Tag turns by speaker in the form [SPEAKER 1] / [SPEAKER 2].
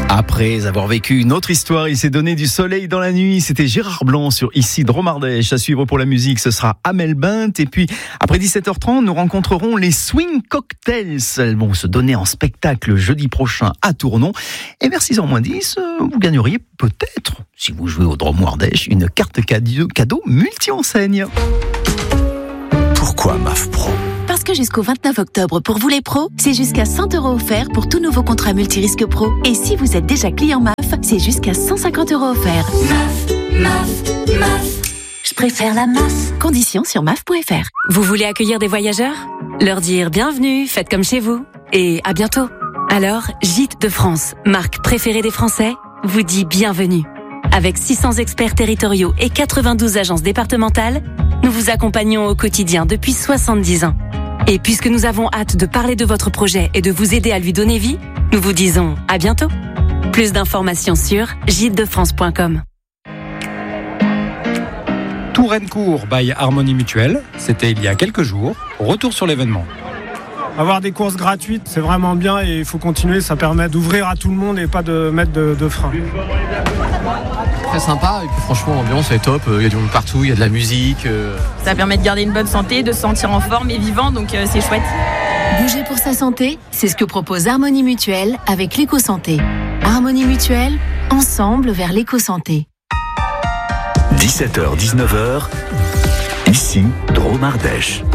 [SPEAKER 1] Après avoir vécu une autre histoire, il s'est donné du soleil dans la nuit. C'était Gérard Blanc sur Ici Dromardèche. À suivre pour la musique, ce sera Amel Bint. Et puis, après 17h30, nous rencontrerons les Swing Cocktails. Elles vont se donner en spectacle jeudi prochain à Tournon. Et vers 6h-10, vous gagneriez peut-être, si vous jouez au Dromardèche, une carte cadeau multi-enseigne.
[SPEAKER 2] Pourquoi MAF Pro ?
[SPEAKER 3] Parce que jusqu'au 29 octobre, pour vous les pros, c'est jusqu'à 100 € offerts pour tout nouveau contrat multirisque pro. Et si vous êtes déjà client MAF, c'est jusqu'à 150 € offerts. MAF. Je préfère la MAF. Conditions sur MAF.fr.
[SPEAKER 4] Vous voulez accueillir des voyageurs ? Leur dire bienvenue, faites comme chez vous. Et à bientôt. Alors, Gîtes de France, marque préférée des Français, vous dit bienvenue. Avec 600 experts territoriaux et 92 agences départementales, nous vous accompagnons au quotidien depuis 70 ans. Et puisque nous avons hâte de parler de votre projet et de vous aider à lui donner vie, nous vous disons à bientôt. Plus d'informations sur gîtesdefrance.com.
[SPEAKER 5] Touraine-Court by Harmonie Mutuelle, c'était il y a quelques jours. Retour sur l'événement.
[SPEAKER 6] Avoir des courses gratuites, c'est vraiment bien et il faut continuer, ça permet d'ouvrir à tout le monde et pas de mettre de frein.
[SPEAKER 7] Très sympa et puis franchement l'ambiance est top, il y a du monde partout, il y a de la musique.
[SPEAKER 8] Ça permet de garder une bonne santé, de se sentir en forme et vivant, donc c'est chouette.
[SPEAKER 3] Bouger pour sa santé, c'est ce que propose Harmonie Mutuelle avec l'éco-santé. Harmonie Mutuelle, ensemble vers l'éco-santé.
[SPEAKER 2] 17h-19h, ici Dromardèche.